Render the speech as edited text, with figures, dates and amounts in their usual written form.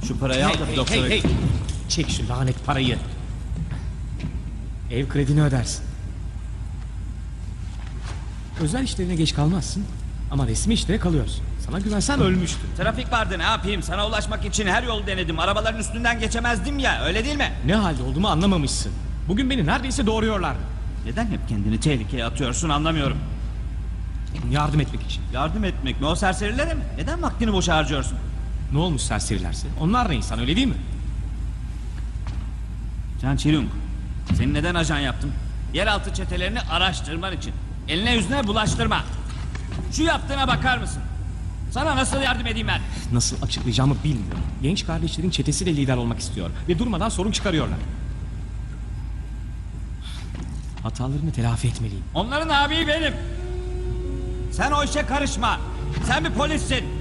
Şu parayı al da bir doktora... Hey. Çek şu lanet parayı. Ev kredini ödersin. Özel işlerine geç kalmazsın. Ama resmi işlere kalıyorsun. Sana güvensem ölmüştün. Trafik vardı, ne yapayım? Sana ulaşmak için her yolu denedim. Arabaların üstünden geçemezdim ya, öyle değil mi? Ne halde olduğumu anlamamışsın. Bugün beni neredeyse doğuruyorlardı. Neden hep kendini tehlikeye atıyorsun anlamıyorum. Yardım etmek için. Yardım etmek mi? O serserilere mi? Neden vaktini boşa harcıyorsun? Ne olmuş serserilerse? Onlar da insan, öyle değil mi? Can Çilung, seni neden ajan yaptım? Yeraltı çetelerini araştırman için. Eline yüzüne bulaştırma. Şu yaptığına bakar mısın? Sana nasıl yardım edeyim ben? Nasıl açıklayacağımı bilmiyorum. Genç kardeşlerin çetesiyle lider olmak istiyor. Ve durmadan sorun çıkarıyorlar. Hatalarımı telafi etmeliyim. Onların abiyi benim. Sen o işe karışma. Sen bir polissin.